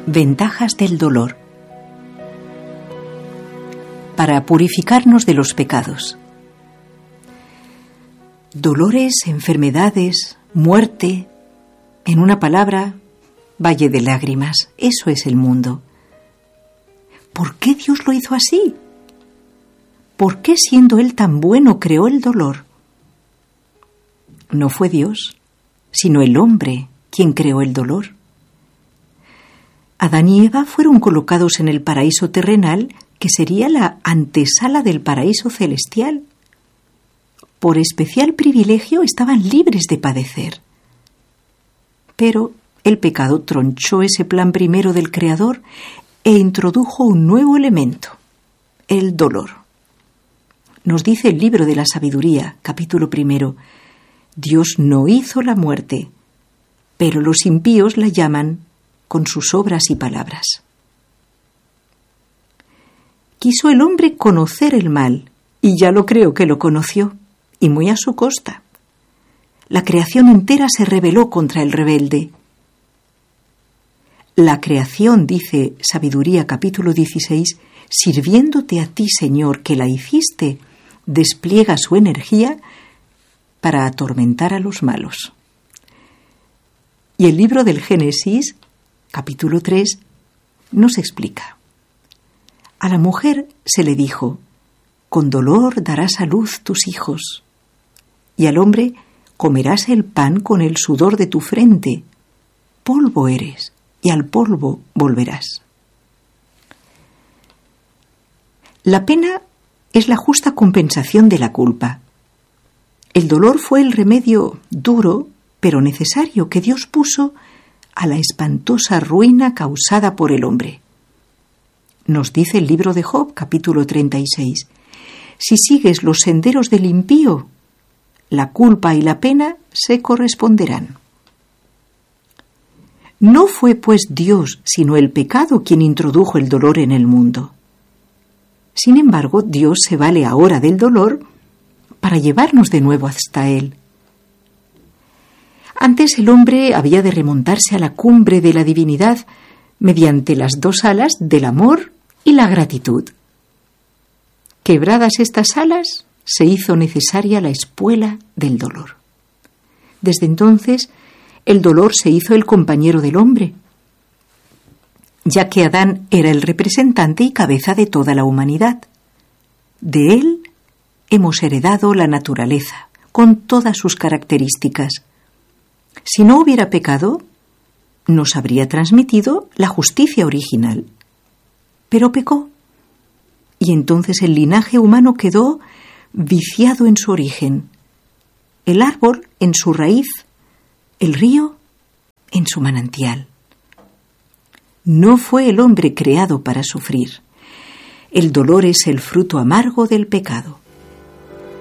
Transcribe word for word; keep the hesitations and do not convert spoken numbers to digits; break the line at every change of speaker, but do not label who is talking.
Ventajas del dolor. Para purificarnos de los pecados. Dolores, enfermedades, muerte, en una palabra, valle de lágrimas. Eso es el mundo. ¿Por qué Dios lo hizo así? ¿Por qué, siendo Él tan bueno, creó el dolor? No fue Dios, sino el hombre quien creó el dolor. Adán y Eva fueron colocados en el paraíso terrenal, que sería la antesala del paraíso celestial. Por especial privilegio estaban libres de padecer. Pero el pecado tronchó ese plan primero del Creador e introdujo un nuevo elemento, el dolor. Nos dice el libro de la Sabiduría, capítulo primero, Dios no hizo la muerte, pero los impíos la llaman con sus obras y palabras. Quiso el hombre conocer el mal, y ya lo creo que lo conoció, y muy a su costa. La creación entera se rebeló contra el rebelde. La creación, dice Sabiduría capítulo dieciséis, sirviéndote a ti, Señor, que la hiciste, despliega su energía para atormentar a los malos. Y el libro del Génesis, capítulo tres, nos explica. A la mujer se le dijo, con dolor darás a luz tus hijos, y al hombre comerás el pan con el sudor de tu frente. Polvo eres, y al polvo volverás. La pena es la justa compensación de la culpa. El dolor fue el remedio duro, pero necesario, que Dios puso a la espantosa ruina causada por el hombre. Nos dice el libro de Job, capítulo treinta y seis, si sigues los senderos del impío, la culpa y la pena se corresponderán. No fue pues Dios, sino el pecado quien introdujo el dolor en el mundo. Sin embargo, Dios se vale ahora del dolor para llevarnos de nuevo hasta Él. Antes el hombre había de remontarse a la cumbre de la divinidad mediante las dos alas del amor y la gratitud. Quebradas estas alas, se hizo necesaria la espuela del dolor. Desde entonces, el dolor se hizo el compañero del hombre, ya que Adán era el representante y cabeza de toda la humanidad. De él hemos heredado la naturaleza, con todas sus características. Si no hubiera pecado, nos habría transmitido la justicia original. Pero pecó, y entonces el linaje humano quedó viciado en su origen, el árbol en su raíz, el río en su manantial. No fue el hombre creado para sufrir. El dolor es el fruto amargo del pecado.